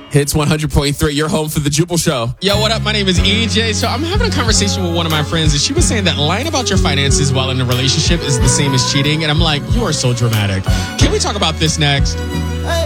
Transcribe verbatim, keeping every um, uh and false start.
Hits one hundred point three, your home for the Jubal Show. Yo, what up? My name is E J. So I'm having a conversation with one of my friends, and she was saying that lying about your finances while in a relationship is the same as cheating. And I'm like, you are so dramatic. Can we talk about this next?